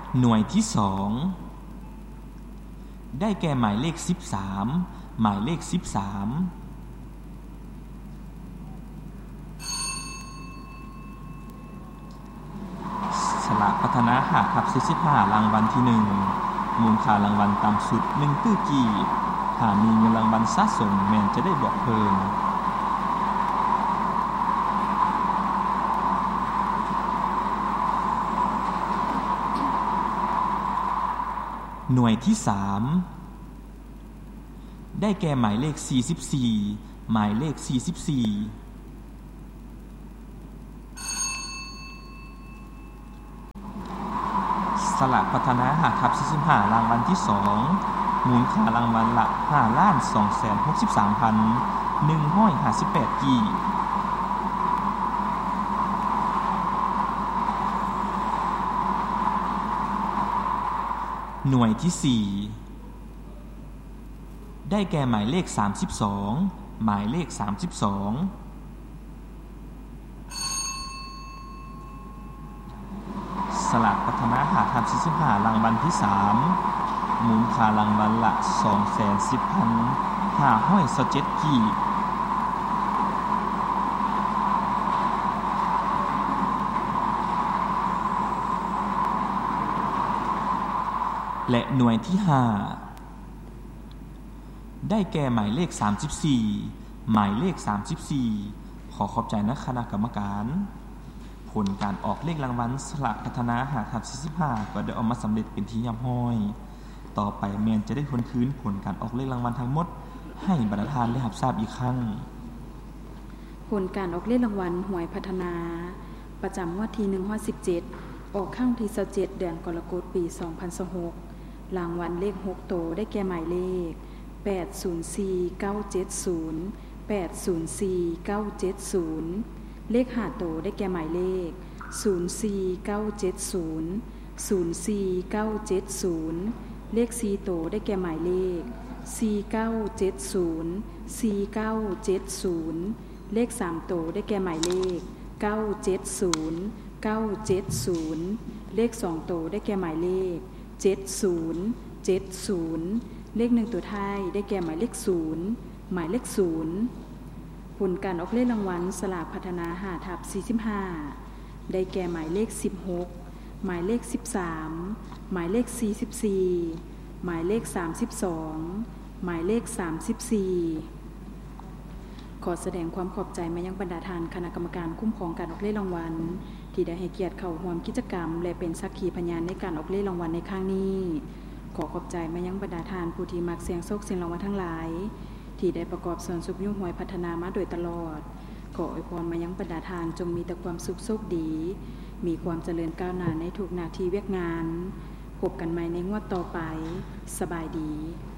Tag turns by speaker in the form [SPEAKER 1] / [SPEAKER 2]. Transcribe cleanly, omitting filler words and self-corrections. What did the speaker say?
[SPEAKER 1] หน่วยที่2ได้แก่หมายเลข13หมายเลข13สลากพัฒนา5/45รางวัลที่1มูลค่ารางวัลต่ำสุด1ตื้อกีบถ้ามีเงินรางวัลสะสมแม่นจะได้บอกเพิ่มหน่วยที่3ได้แก่หมายเลข44หมายเลข44สลากพัฒนา5/45รางวัลที่2มูลค่ารางวัลละ 5,263,158 กีบหน่วยที่4ได้แก่หมายเลข32หมายเลข32สลากพัฒนา5/45รางวัลที่3มูลค่ารางวัลละ 210,527 กีบและหน่วยที่5ได้แก่หมายเลข34หมายเลข34ขอขอบใจนะคณะกรรมการผลการออกเลขรางวัลสลากพัฒนา5/45ก็ได้ออกมาสำเร็จเป็นที่เรียบร้อยต่อไปแม่นจะได้ทวนคืนผลการออกเลขรางวัลทั้งหมดให้บรรดาทานได้รับทราบอีกครั้ง
[SPEAKER 2] ผลการออกเลขรางวัลหวยพัฒนาประจำงวดที่117ออกข้างที่27เดือนกรกฎาคมปี2026รางวัลเลข6โตวได้แก่หมายเลข804970 804970เลข5โตวได้แก่หมายเลข04970 04970เลข4โตวได้แก่หมายเลข4970 4970เลข3โตวได้แก่หมายเลข970 970เลข2โตวได้แก่หมายเลข7070เลข1ตัวท้ายได้แก่หมายเลข0หมายเลข0ผลการออกเลขรางวัลสลากพัฒนา5/45ได้แก่หมายเลข16หมายเลข13หมายเลข44หมายเลข32หมายเลข34ขอแสดงความขอบใจมายังบรรดาทานคณะกรรมการคุ้มครองการออกเลขรางวัลที่ได้ให้เกียรติเข้าร่วมกิจกรรมและเป็นสักขีพยานในการออกเลขรางวัลในครั้งนี้ขอขอบใจมายังบรรดาทานผู้ที่มักเสี่ยงโชคเสี่ยงรางวัลทั้งหลายที่ได้ประกอบส่วนสุขยุ่งหวยพัฒนามาโดยตลอดขออวยพรมายังบรรดาทานจงมีแต่ความสุขโชคดีมีความเจริญก้าวหน้าในทุกหน้าที่เวียกงานพบกันใหม่ในงวดต่อไปสบายดี